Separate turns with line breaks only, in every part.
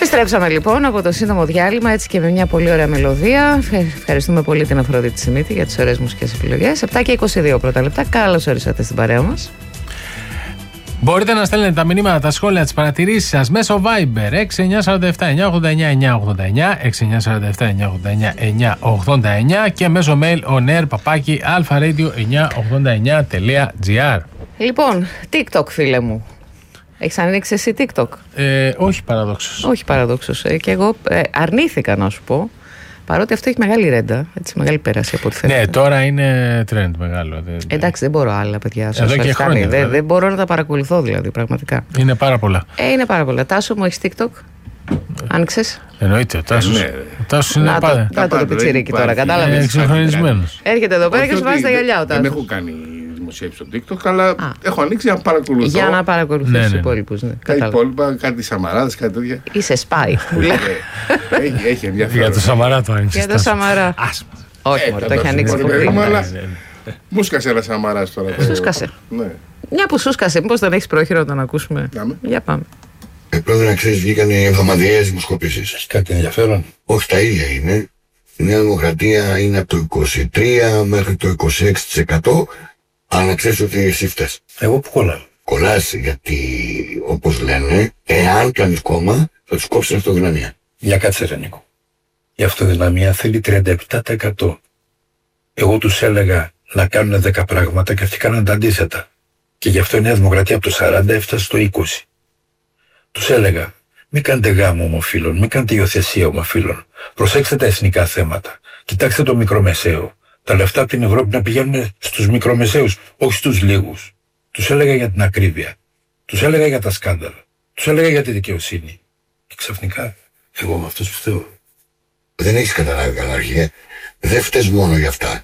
Επιστρέψαμε λοιπόν από το σύντομο διάλειμμα, έτσι και με μια πολύ ωραία μελωδία. Ευχαριστούμε πολύ την Αφροδίτη Σιμίτη για τις ωραίες μουσικές επιλογές. 7 και 22 πρώτα λεπτά. Καλώς όρισατε στην παρέα μας.
Μπορείτε να στέλνετε τα μηνύματα, τα σχόλια, τις παρατηρήσεις σας μέσω Viber 6947-989-989 και μέσω mail onair@alpharadio989.gr.
Λοιπόν, TikTok, φίλε μου. Έχεις ανοίξει εσύ TikTok?
Όχι παραδόξως.
Όχι παραδόξως. Και εγώ αρνήθηκα να σου πω. Παρότι αυτό έχει μεγάλη ρέντα, έτσι, μεγάλη πέραση από ό,τι φαίνεται.
Ναι, τώρα είναι trend μεγάλο.
Εντάξει, δεν μπορώ άλλα, παιδιά.
Εδώ και χρόνια.
Δεν μπορώ να τα παρακολουθώ, δηλαδή, πραγματικά.
Είναι πάρα πολλά.
Είναι πάρα πολλά. Τάσο μου, έχεις TikTok? Άνοιξες?
Εννοείται. Ο Τάσος είναι πάντα.
Να το πιτσιρίκι τώρα, κατάλαβες.
Εξυγχρονισμένος.
Έρχεται εδώ πέρα και σου βάζει τα γυαλιά ο Τάσος.
Δεν έχω κάνει δημοσίευση στο TikTok, αλλά έχω ανοίξει για να παρακολουθώ.
Για να παρακολουθείς τους υπόλοιπους.
Τα υπόλοιπα, κάτι Σαμαράδες, κάτι τέτοια.
Είσαι σπάι.
Έχει ενδιαφέρον.
Για το Σαμαρά το άνοιξες.
Για το Σαμαρά. Όχι, μόνο το έχει ανοίξει από πριν.
Μου σκάσε ένα Σαμαράς τώρα.
Σου σκάσε. Μια που σου σκάσε, μήπως δεν έχεις πρόχειρο να τον ακούσουμε? Για πάμε.
Πρέπει να ξέρεις, βγήκαν οι εβδομαδιαίες δημοσκοπήσεις.
Έχει κάτι ενδιαφέρον?
Όχι, τα ίδια είναι. Η Νέα Δημοκρατία είναι από το 23 μέχρι το 26%. Αλλά να ξέρεις ότι εσύ φταίς.
Εγώ που κολλάω?
Κολλάς γιατί, όπως λένε, εάν κάνεις κόμμα, θα τους κόψεις αυτοδυναμία.
Για κάτσε ρε Νίκο. Η αυτοδυναμία θέλει 37%. Εγώ τους έλεγα να κάνουν 10 πράγματα και αυτοί κάναν τα αντίθετα. Και γι' αυτό η Νέα Δημοκρατία από το 40 έφτασε στο 20. Τους έλεγα, μην κάνετε γάμο ομοφύλων, μην κάνετε υιοθεσία ομοφύλων. Προσέξτε τα εθνικά θέματα. Κοιτάξτε το μικρομεσαίο. Τα λεφτά από την Ευρώπη να πηγαίνουν στους μικρομεσαίους, όχι στους λίγους. Τους έλεγα για την ακρίβεια. Τους έλεγα για τα σκάνδαλα. Τους έλεγα για τη δικαιοσύνη. Και ξαφνικά, εγώ με αυτούς φταίω.
Δεν έχεις καταλάβει καλά, αρχέ. Δεν φταίς μόνο για αυτά.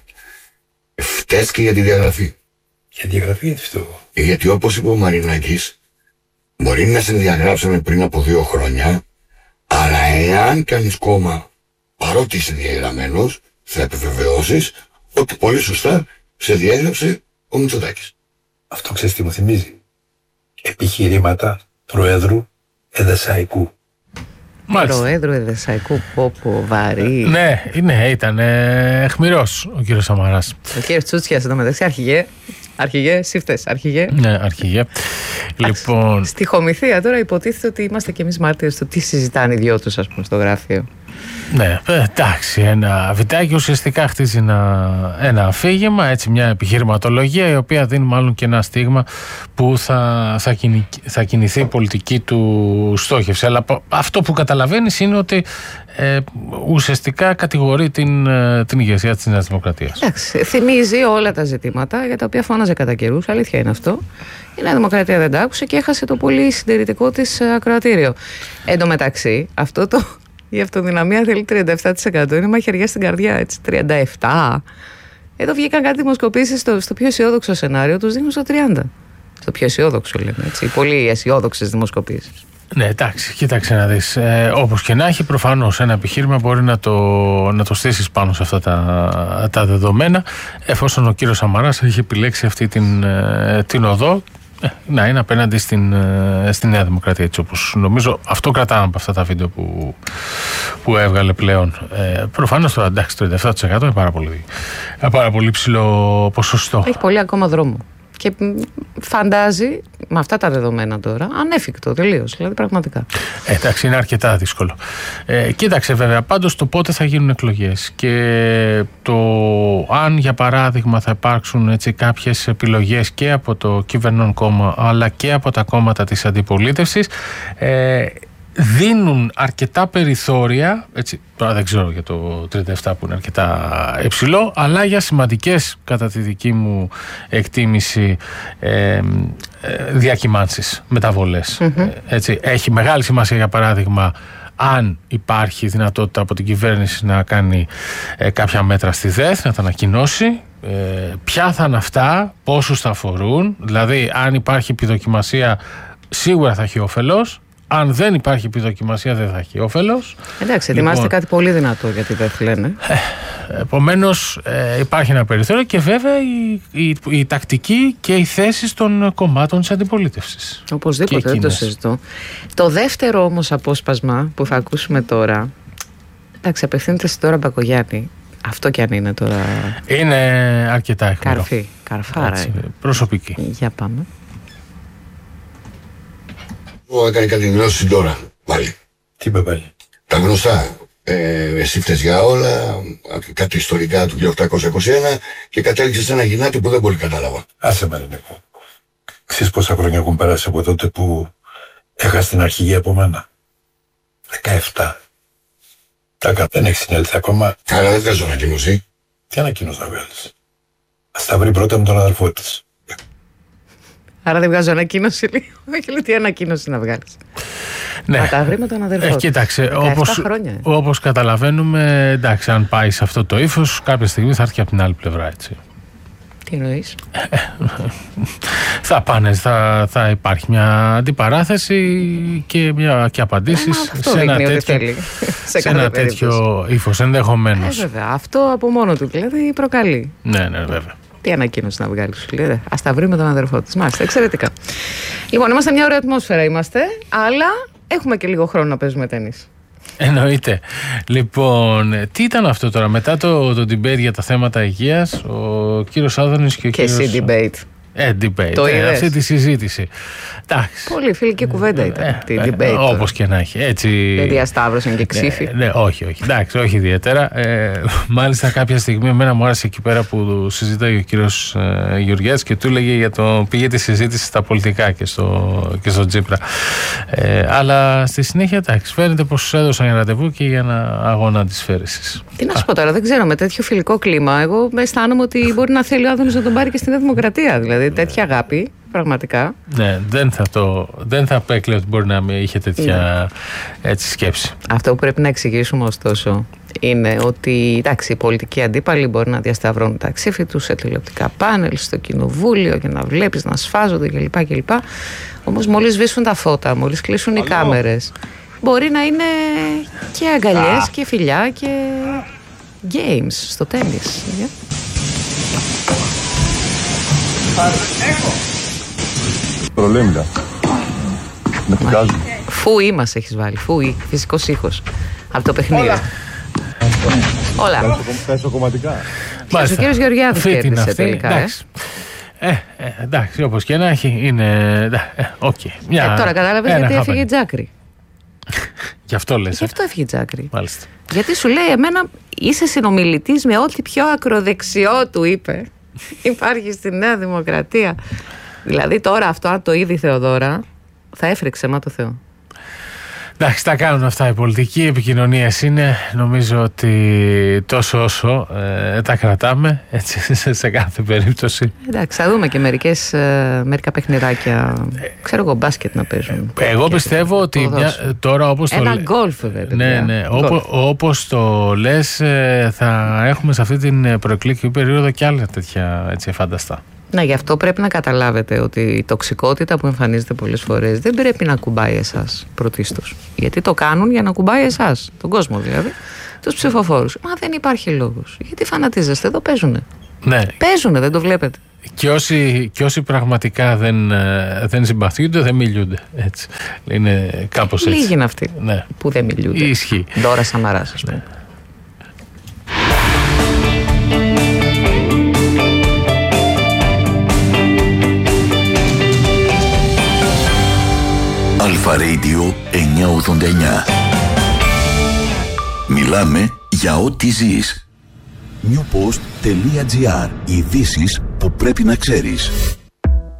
Φταίς και για τη διαγραφή.
Για τη διαγραφή γιατί φταίω?
Γιατί όπως είπε ο Μαρινάκης, μπορεί να σε διαγράψαμε πριν από 2 χρόνια, αλλά εάν κάνεις κόμμα, παρότι είσαι διαγραμμένος, θα επιβεβαιώσεις ότι πολύ σωστά σε διέγραψε ο Μητσοτάκης.
Αυτό ξέρεις τι μου θυμίζει? Επιχειρήματα Προέδρου Εδεσσαϊκού.
Προέδρου Εδεσσαϊκού, πόπο, βαρύ.
Ναι, ήταν αιχμηρός ο κύριος Σαμαράς.
Ο κύριος Τσούτσιας εδώ μεταξύ, αρχηγέ, σύφτες, αρχηγέ.
Ναι, αρχηγέ. Λοιπόν...
Στη Χωμηθεία τώρα υποτίθεται ότι είμαστε κι εμείς μάρτυρες στο τι συζητάνε οι δυο τους, ας πούμε, στο γράφειο.
Ναι, εντάξει, ένα βιτάκι ουσιαστικά χτίζει ένα αφήγημα, έτσι, μια επιχειρηματολογία η οποία δίνει μάλλον και ένα στίγμα που θα κινηθεί η πολιτική του στόχευση. Αλλά αυτό που καταλαβαίνεις είναι ότι ουσιαστικά κατηγορεί την ηγεσία της Νέας Δημοκρατίας.
Εντάξει, θυμίζει όλα τα ζητήματα για τα οποία φώναζε κατά καιρούς, αλήθεια είναι αυτό. Η Νέα Δημοκρατία δεν τα άκουσε και έχασε το πολύ συντηρητικό της ακροατήριο. Εν τω μεταξύ, η αυτοδυναμία θέλει 37%. Είναι μαχαιριά στην καρδιά, έτσι. 37%. Εδώ βγήκαν κάτι δημοσκοπήσεις στο πιο αισιόδοξο σενάριο, τους δίνουν στο 30%. Στο πιο αισιόδοξο, λέμε, έτσι. Οι πολύ αισιόδοξες δημοσκοπήσεις.
Ναι, εντάξει, κοίταξε να δεις. Όπως και να έχει, προφανώς ένα επιχείρημα μπορεί να το στήσεις πάνω σε αυτά τα δεδομένα, εφόσον ο κύριος Σαμαράς έχει επιλέξει αυτή την οδό. Να είναι απέναντι στην Νέα Δημοκρατία, έτσι όπως νομίζω αυτό κρατάμε από αυτά τα βίντεο που έβγαλε πλέον. Προφανώς το εντάξει, το 37% είναι πάρα πολύ ψηλό ποσοστό.
Έχει πολύ ακόμα δρόμο και φαντάζει με αυτά τα δεδομένα τώρα ανέφικτο τελείως, δηλαδή πραγματικά.
Εντάξει, είναι αρκετά δύσκολο. Κοίταξε βέβαια πάντως το πότε θα γίνουν εκλογές και το αν για παράδειγμα θα υπάρξουν, έτσι, κάποιες επιλογές και από το κυβερνών κόμμα αλλά και από τα κόμματα της αντιπολίτευσης, δίνουν αρκετά περιθώρια, έτσι, τώρα δεν ξέρω για το 37 που είναι αρκετά υψηλό, αλλά για σημαντικές, κατά τη δική μου εκτίμηση, διακυμάνσεις, μεταβολές. Έτσι, έχει μεγάλη σημασία για παράδειγμα αν υπάρχει δυνατότητα από την κυβέρνηση να κάνει κάποια μέτρα στη ΔΕΘ, να τα ανακοινώσει, ποια θα είναι αυτά, πόσους θα αφορούν, δηλαδή αν υπάρχει επιδοκιμασία σίγουρα θα έχει όφελος. Αν δεν υπάρχει επιδοκιμασία, δεν θα έχει όφελος.
Εντάξει, ετοιμάστε κάτι πολύ δυνατό γιατί δεν λένε.
Επομένως, υπάρχει ένα περιθώριο και βέβαια η τακτική και οι θέσεις των κομμάτων της αντιπολίτευσης.
Οπωσδήποτε, δεν το συζητώ. Το δεύτερο όμως απόσπασμα που θα ακούσουμε τώρα, εντάξει, απευθύνεται στην Δώρα Μπακογιάννη. Αυτό κι αν είναι τώρα.
Είναι αρκετά αιχμηρό.
Καρφί, καρφάρα.
Έτσι, προσωπική.
Για πάμε.
Έκανε κάτι δηλώσεις τώρα, πάλι.
Τι είπε πάλι?
Τα γνωστά. Εσύ φταίς για όλα, κάτι ιστορικά του 1821 και κατέληξε σε ένα γυνάτι που δεν πολύ κατάλαβα.
Άσε με, Νίκο. Ξέρεις πόσα χρόνια έχουν περάσει από τότε που έχασε την αρχηγή από μένα? 17. Δεν έχει συνέλθει ακόμα.
Καλά, δεν βγάζω ανακοίνωση.
Τι ανακοίνωση να βγάλεις? Ας τα βρει πρώτα με τον αδελφό της.
Άρα δεν βγάζω ανακοίνωση λίγο. Όχι, λέει τι ανακοίνωση να βγάλεις.
Ναι.
Να τα βρει με τον αδερφό.
Κοίταξε,
17 χρόνια.
όπως καταλαβαίνουμε, εντάξει, αν πάει σε αυτό το ύφος, κάποια στιγμή θα έρθει και από την άλλη πλευρά, έτσι.
Τι εννοείς?
Θα υπάρχει μια αντιπαράθεση και απαντήσεις σε ένα τέτοιο ύφος, ενδεχομένως.
Βέβαια, αυτό από μόνο του δηλαδή προκαλεί.
Ναι, βέβαια.
Τι ανακοίνωση να βγάλει, σου λέει. Ας τα βρει με τον αδερφό της. Μάλιστα, εξαιρετικά. Λοιπόν, είμαστε μια ωραία ατμόσφαιρα, αλλά έχουμε και λίγο χρόνο να παίζουμε τένις.
Εννοείται. Λοιπόν, τι ήταν αυτό τώρα? Μετά το debate για τα θέματα υγείας, ο κύριος Άδωνης και ο κύριος...
Και εσύ debate.
Debate. Αυτή τη συζήτηση. Εντάξει.
Πολύ φιλική κουβέντα ήταν. Τη debate.
Όπως και να έχει. Έτσι...
Δεν διασταύρωσαν και ξύφη.
Ναι, όχι. Εντάξει, όχι ιδιαίτερα. Μάλιστα, κάποια στιγμή, εμένα μου άρεσε εκεί πέρα που συζητάει ο κύριος Γεωργιάδης και του έλεγε για το πήγε τη συζήτηση στα πολιτικά και στο Τσίπρα. Αλλά στη συνέχεια, εντάξει, φαίνεται πως έδωσαν ραντεβού και για ένα αγώνα αντισφαίρεσης. Τι
να σου πω τώρα, δεν ξέρω, με τέτοιο φιλικό κλίμα, εγώ αισθάνομαι ότι μπορεί να θέλει ο Άδωνης να τον πάρει και στη Νέα Δημοκρατία. Δηλαδή, τέτοια αγάπη, πραγματικά.
Ναι, δεν θα απέκλει ότι μπορεί να μην είχε τέτοια έτσι, σκέψη.
Αυτό που πρέπει να εξηγήσουμε, ωστόσο, είναι ότι εντάξει, οι πολιτικοί αντίπαλοι μπορεί να διασταυρώνουν τα ξύφη τους σε τηλεοπτικά πάνελ, στο κοινοβούλιο και να βλέπεις να σφάζονται κλπ. Όμως, μόλις σβήσουν τα φώτα, μόλις κλείσουν οι κάμερες, μπορεί να είναι και αγκαλιές και φιλιά και games στο τένις.
Προλέμητα. Με πικάζουν.
Φούι μας έχεις βάλει. Φούι, φυσικός ήχος. Από το παιχνίδι. Όλα.
Θέσω κομματικά.
Ο κύριος Γεωργιάδης κέρδισε τελικά.
Εντάξει, όπως και να έχει, είναι.
Τώρα κατάλαβες γιατί έφυγε η Τζάκρη.
Γι' αυτό λες.
Γι' αυτό έφυγε η Τζάκρη.
Μάλιστα.
Γιατί σου λέει, εμένα είσαι συνομιλητής με ό,τι πιο ακροδεξιό, του είπε. Υπάρχει στη Νέα Δημοκρατία. Δηλαδή τώρα αυτό, αν το είδε η Θεοδώρα, θα έφρεξε, μα το Θεό.
Εντάξει, τα κάνουν αυτά οι πολιτικοί, οι επικοινωνίες είναι. Νομίζω ότι τόσο όσο τα κρατάμε, έτσι, σε κάθε περίπτωση.
Εντάξει, θα δούμε και μερικά παιχνιδάκια, ξέρω εγώ, μπάσκετ να παίζουν.
Εγώ πιστεύω ότι τώρα όπως
ένα γκολφ βέβαια.
Ναι, όπως το λες, θα έχουμε σε αυτή την προεκλογική περίοδο και άλλα τέτοια έτσι, φανταστά.
Ναι, γι' αυτό πρέπει να καταλάβετε ότι η τοξικότητα που εμφανίζεται πολλές φορές δεν πρέπει να ακουμπάει εσάς πρωτίστως. Γιατί το κάνουν για να ακουμπάει εσάς, τον κόσμο δηλαδή, τους ψηφοφόρους. Μα δεν υπάρχει λόγος. Γιατί φανατίζεστε, εδώ παίζουνε.
Ναι.
Παίζουνε, δεν το βλέπετε.
Και όσοι πραγματικά δεν συμπαθιούνται, δεν μιλούνται. Έτσι. Είναι κάπως έτσι.
Λίγοι είναι αυτοί που δεν μιλούνται.
Ισχύει.
Ντόρα Σαμαράς, ας πούμε.
Αλφα Radio 989. Μιλάμε για ό,τι ζεις. Newpost.gr. Ειδήσεις που πρέπει να ξέρεις.